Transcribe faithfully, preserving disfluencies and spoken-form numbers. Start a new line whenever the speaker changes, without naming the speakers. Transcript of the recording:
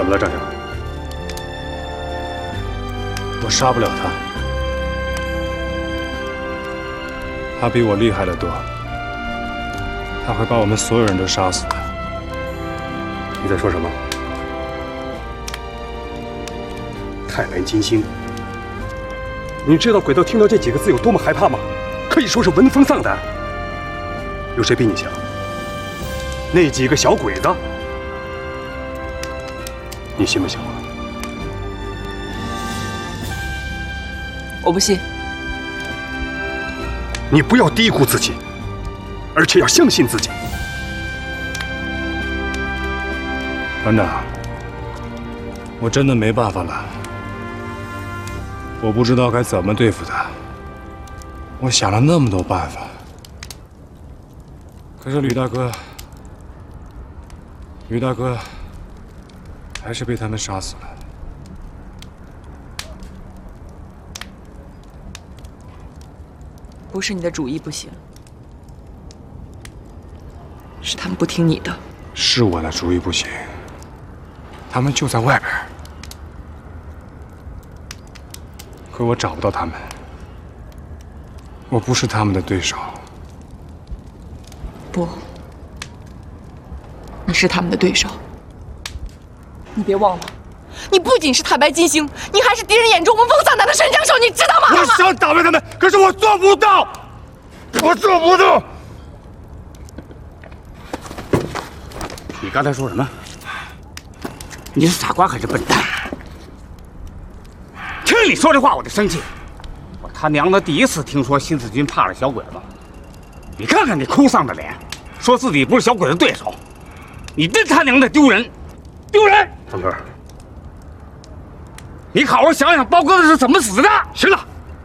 怎么了，张强？
我杀不了他，他比我厉害得多，他会把我们所有人都杀死的。
你在说什么？太白金星，你知道鬼道听到这几个字有多么害怕吗？可以说是闻风丧胆。有谁比你强？那几个小鬼子，你信不信我？
我不信。
你不要低估自己，而且要相信自己。
团长，我真的没办法了，我不知道该怎么对付他。我想了那么多办法，可是吕大哥，吕大哥还是被他们杀死了。
不是你的主意不行，是他们不听你的。
是我的主意不行，他们就在外边，可我找不到他们，我不是他们的对手。
不，你是他们的对手。你别忘了，你不仅是太白金星，你还是敌人眼中闻风丧胆的神枪手，你知道吗？
我想打败他们，可是我做不到，我做不到。
你刚才说什么？你是傻瓜还是笨蛋？听你说这话我就生气。我他娘的第一次听说新四军怕了小鬼子。你看看你哭丧的脸，说自己不是小鬼子对手，你真他娘的丢人，丢人！
张根，
你好好想想包哥子是怎么死的。
行了。